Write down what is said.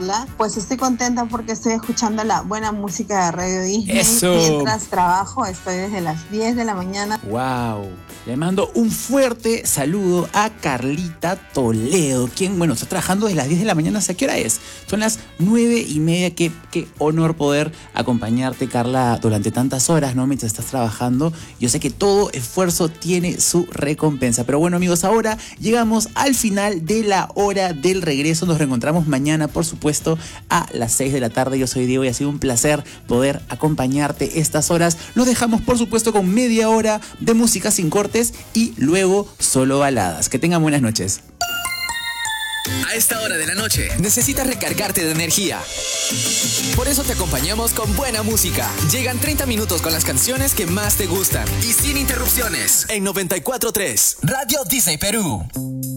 Pues estoy contenta porque estoy escuchando la buena música de Radio Disney. ¡Eso! Mientras trabajo, estoy desde las 10 de la mañana. ¡Wow! Le mando un fuerte saludo a Carlita Toledo, quien, bueno, está trabajando desde las 10 de la mañana. ¿Hasta qué hora es? Son las 9:30. Qué honor poder acompañarte, Carla, durante tantas horas, ¿no? Mientras estás trabajando. Yo sé que todo esfuerzo tiene su recompensa. Pero bueno, amigos, ahora llegamos al final de la hora del regreso. Nos reencontramos mañana, por supuesto, a las 6 de la tarde. Yo soy Diego y ha sido un placer poder acompañarte estas horas. Los dejamos, por supuesto, con media hora de música sin cortes y luego solo baladas. Que tengan buenas noches. A esta hora de la noche necesitas recargarte de energía. Por eso te acompañamos con buena música. Llegan 30 minutos con las canciones que más te gustan y sin interrupciones en 94.3 Radio Disney Perú.